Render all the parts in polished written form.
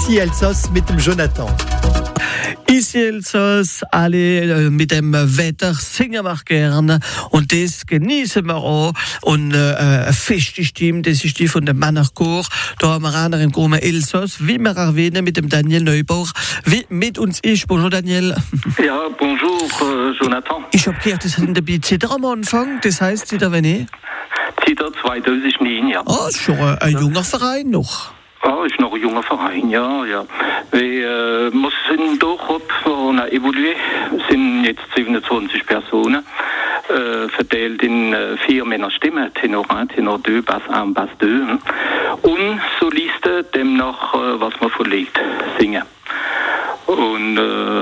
Ici Elsass mit dem Jonathan. Ici Elsass, alle mit dem Wetter singen wir gern und das genießen wir auch. Und eine feste Stimme, das ist die von dem Männerchor. Da haben wir einer in Grumme Elsass, wie wir erwähnen, mit dem Daniel Neubauer, wie mit uns ist. Bonjour Daniel. Ja, bonjour Jonathan. Ich habe gehört, das sind dabei Zitter am Anfang, das heisst Zitter wenn Zitter 2009, ja. Ah, ist schon ein junger Verein noch. Ja, ist noch ein junger Verein, ja. Wir sind doch evolué. Wir sind jetzt 27 Personen, verteilt in 4 Männerstimmen, Tenor 1, Tenor 2, Bass 1, Bass 2. Und Solisten, demnach, was man verlegt, singen. Und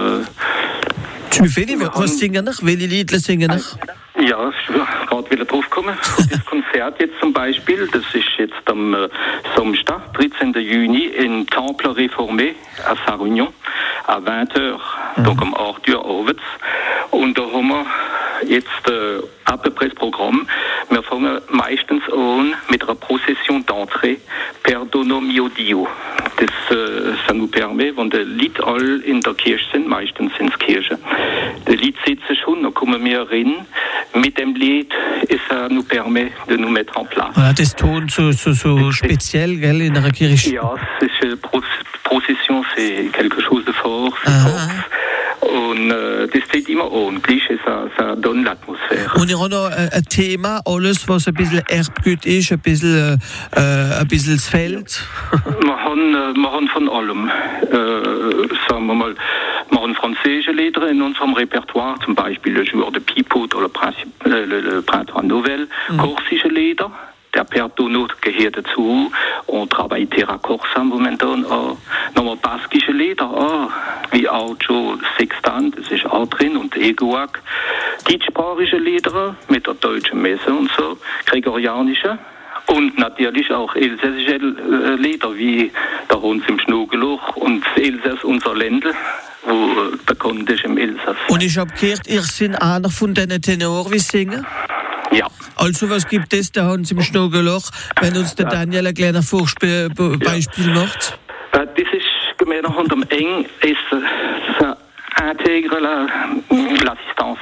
was singen noch? Welche Lieder singen noch? Ja, ich will gerade wieder drauf kommen. Das Konzert jetzt zum Beispiel, das ist jetzt am Samstag, 13. Juni, im Temple Réformé à Sarre-Union, à 20h, donc um 8 Uhr abends. Und da haben wir jetzt à peu près das Programm. Wir fangen meistens an mit einer Procession d'entrée per Dono mio Dio. Ça nous permet, wenn die Lied all in der Kirche sind, meistens sind es Kirche, die Lied sitzen schon, dann kommen wir rein mit dem Lied, et ça nous permet de nous mettre en place. Ja, das tont so speziell, gell, in der Kirche. Ja, Procession, c'est quelque chose de fort, c'est fort. Und das steht immer ordentlich, ça donne l'atmosphäre. Und ihr habt noch ein Thema, alles was ein bisschen Erbgut ist, ein bisschen das Feld. Wir haben von allem, sagen wir mal, wir haben französische Lieder in unserem Repertoire, zum Beispiel Le Jour de Pipeau oder le Printemps Nouvelle, korsische Lieder. Der Perdono gehört dazu. Und travaille Terra Corsa momentan auch. Nochmal baskische Lieder, wie Auto Sextant, das ist auch drin, und Egoak. Deutschsprachige Lieder mit der deutschen Messe und so, gregorianische. Und natürlich auch elsässische Lieder, wie der Hund im Schnugeloch und Elsass, unser Ländle, wo bekannt ist im Elsass. Und ich habe gehört, ihr seid einer von diesen Tenoren, wie singen? Ja. Also was gibt es da Hans im Schnugeloch, wenn uns der Daniel ein kleiner Beispiel macht? Das ist gemein und am eng ist ça intègre l'assistance.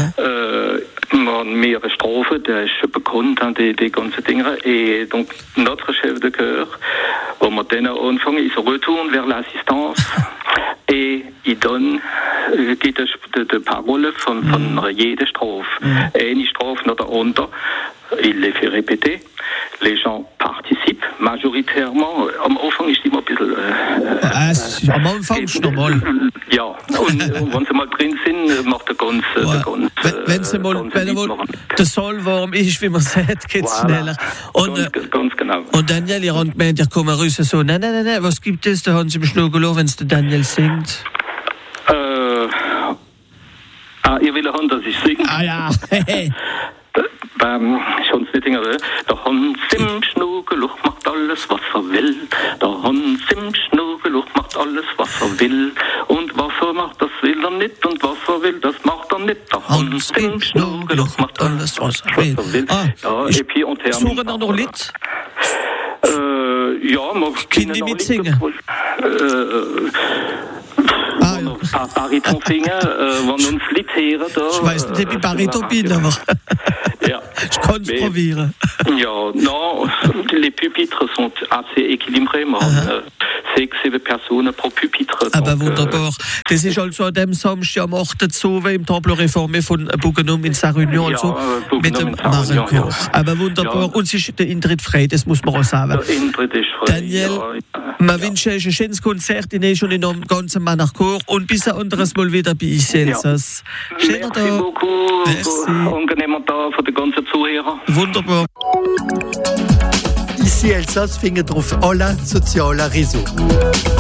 Mehrere Strophen, der ist schon bekannt, die ganzen Dinge. Et donc notre chef de chœur, wo wir dann anfangen, il se retourne vers l'assistance et il donne gibt es die Parole von jeder Strophe. Eine Strophe nach der anderen, il les fait répéter. Les gens participent majoritairement. Am Anfang ist immer ein bisschen... am Anfang ist normal. Ja, und wenn sie mal drin sind, macht der ganz... Wenn der Soll warm ist, wie man sagt, geht es schneller. Und, ganz genau. Und Daniel, ihr habt gemeint, ihr kommt raus so, nein, was gibt es da Hans im Schnugeloch, wenn es der Daniel singt? Ihr will hören, dass ich singe? Ah ja, schon nicht Dinge, der Hans im Schnugeloch macht alles, was er will. Der Hans im Schnugeloch macht alles, was er will. Und was er macht, das will er nicht. Und was er will, das macht er nicht. Der Hans im Schnugeloch macht alles, was er will. Et puis on termine. Suchen noch Lied? Ja, man kann die mitsingen. Bariton singen, wenn uns Lied hören. Ich weiß nicht, wie Bariton bin, aber ja. Ich kann es probieren. Ja, non, les pupitres sont assez équilibrés. Man hat 6-7 Personen pro Pupitre. Aber wunderbar. Das ist also an dem Samstag am 8. Zove im Temple Réformé von Bougenum in Sarre-Union. Ja, also mit dem Narrenchor. Aber wunderbar. Ja. Und es ist der Eintritt frei, das muss man auch sagen. Der Eintritt ist frei. Daniel, wir wünschen euch ein schönes Konzert in schon in dem ganzen Männerchor und bis ein anderes Mal wieder bei Ici Elsass. Schöner Tag. Merci beaucoup. Merci. Angenehmer Tag für die ganzen Zuhörer. Wunderbar. Ici Elsass findet auf allen sozialen Réseaux.